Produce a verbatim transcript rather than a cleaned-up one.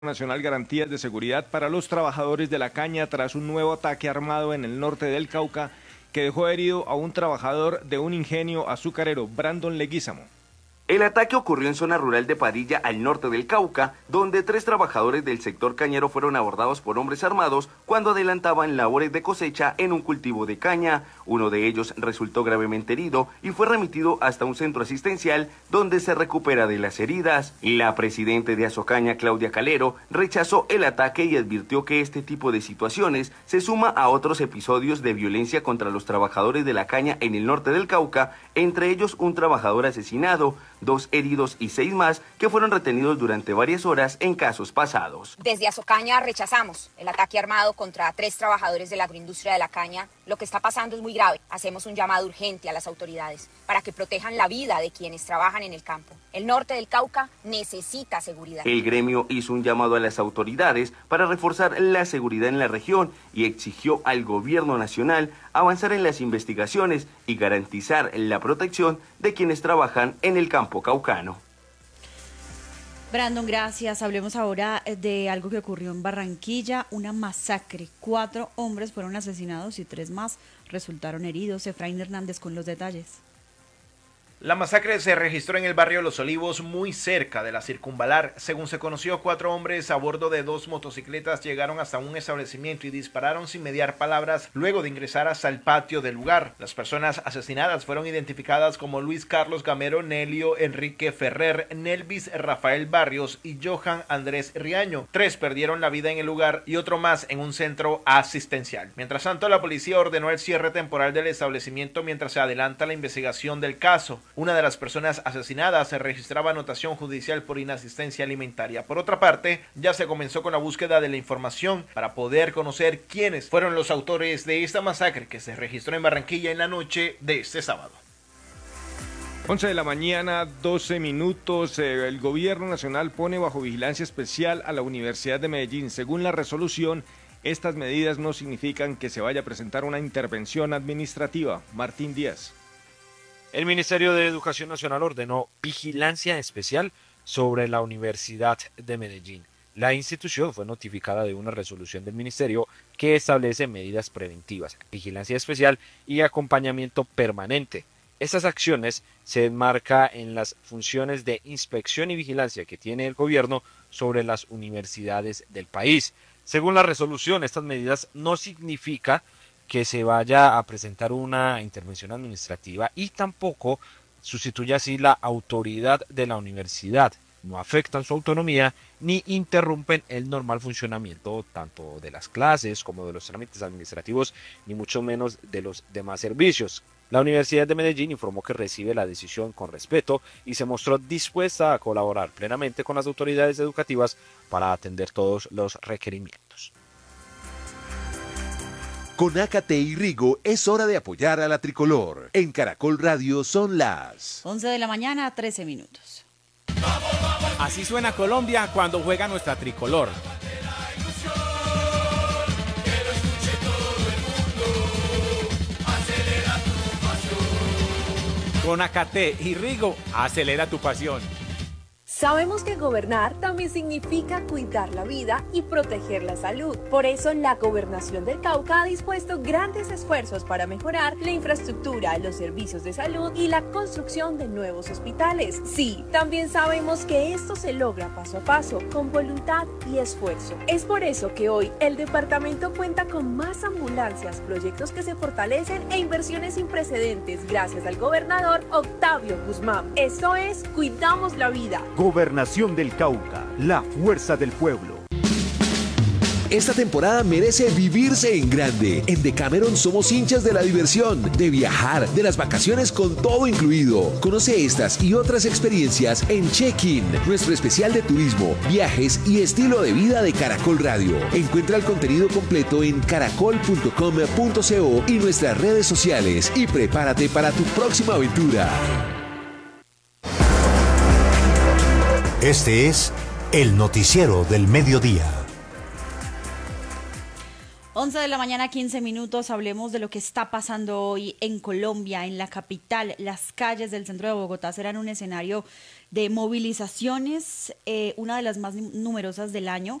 Nacional garantías de seguridad para los trabajadores de la caña tras un nuevo ataque armado en el norte del Cauca que dejó herido a un trabajador de un ingenio azucarero, Brandon Leguízamo. El ataque ocurrió en zona rural de Padilla, al norte del Cauca, donde tres trabajadores del sector cañero fueron abordados por hombres armados cuando adelantaban labores de cosecha en un cultivo de caña. Uno de ellos resultó gravemente herido y fue remitido hasta un centro asistencial donde se recupera de las heridas. La presidenta de Azocaña, Claudia Calero, rechazó el ataque y advirtió que este tipo de situaciones se suma a otros episodios de violencia contra los trabajadores de la caña en el norte del Cauca, entre ellos un trabajador asesinado, dos heridos y seis más que fueron retenidos durante varias horas en casos pasados. Desde Azocaña rechazamos el ataque armado contra tres trabajadores de la agroindustria de la caña. Lo que está pasando es muy grave. Hacemos un llamado urgente a las autoridades para que protejan la vida de quienes trabajan en el campo. El norte del Cauca necesita seguridad. El gremio hizo un llamado a las autoridades para reforzar la seguridad en la región y exigió al gobierno nacional avanzar en las investigaciones y garantizar la protección de quienes trabajan en el campo caucano. Brandon, gracias. Hablemos ahora de algo que ocurrió en Barranquilla, una masacre. Cuatro hombres fueron asesinados y tres más resultaron heridos. Efraín Hernández con los detalles. La masacre se registró en el barrio Los Olivos, muy cerca de la Circunvalar. Según se conoció, cuatro hombres a bordo de dos motocicletas llegaron hasta un establecimiento y dispararon sin mediar palabras luego de ingresar hasta el patio del lugar. Las personas asesinadas fueron identificadas como Luis Carlos Gamero, Nelio Enrique Ferrer, Nelvis Rafael Barrios y Johan Andrés Riaño. Tres perdieron la vida en el lugar y otro más en un centro asistencial. Mientras tanto, la policía ordenó el cierre temporal del establecimiento mientras se adelanta la investigación del caso. Una de las personas asesinadas se registraba anotación judicial por inasistencia alimentaria. Por otra parte, ya se comenzó con la búsqueda de la información para poder conocer quiénes fueron los autores de esta masacre que se registró en Barranquilla en la noche de este sábado. once de la mañana, doce minutos. Eh, el gobierno nacional pone bajo vigilancia especial a la Universidad de Medellín. Según la resolución, estas medidas no significan que se vaya a presentar una intervención administrativa. Martín Díaz. El Ministerio de Educación Nacional ordenó vigilancia especial sobre la Universidad de Medellín. La institución fue notificada de una resolución del Ministerio que establece medidas preventivas, vigilancia especial y acompañamiento permanente. Estas acciones se enmarcan en las funciones de inspección y vigilancia que tiene el gobierno sobre las universidades del país. Según la resolución, estas medidas no significan que se vaya a presentar una intervención administrativa y tampoco sustituye así la autoridad de la universidad. No afectan su autonomía ni interrumpen el normal funcionamiento tanto de las clases como de los trámites administrativos, ni mucho menos de los demás servicios. La Universidad de Medellín informó que recibe la decisión con respeto y se mostró dispuesta a colaborar plenamente con las autoridades educativas para atender todos los requerimientos. Con Ácate y Rigo es hora de apoyar a la tricolor. En Caracol Radio son las once de la mañana, trece minutos. Así suena Colombia cuando juega nuestra tricolor. Con Ácate y Rigo, acelera tu pasión. Sabemos que gobernar también significa cuidar la vida y proteger la salud. Por eso, la Gobernación del Cauca ha dispuesto grandes esfuerzos para mejorar la infraestructura, los servicios de salud y la construcción de nuevos hospitales. Sí, también sabemos que esto se logra paso a paso, con voluntad y esfuerzo. Es por eso que hoy el departamento cuenta con más ambulancias, proyectos que se fortalecen e inversiones sin precedentes gracias al gobernador Octavio Guzmán. Esto es Cuidamos la Vida. Gobernación del Cauca, la fuerza del pueblo. Esta temporada merece vivirse en grande. En Decameron somos hinchas de la diversión, de viajar, de las vacaciones con todo incluido. Conoce estas y otras experiencias en Check-in, nuestro especial de turismo, viajes y estilo de vida de Caracol Radio. Encuentra el contenido completo en caracol punto com punto co y nuestras redes sociales y prepárate para tu próxima aventura. Este es el noticiero del mediodía. once de la mañana, quince minutos. Hablemos de lo que está pasando hoy en Colombia, en la capital. Las calles del centro de Bogotá serán un escenario de movilizaciones, eh, una de las más numerosas del año,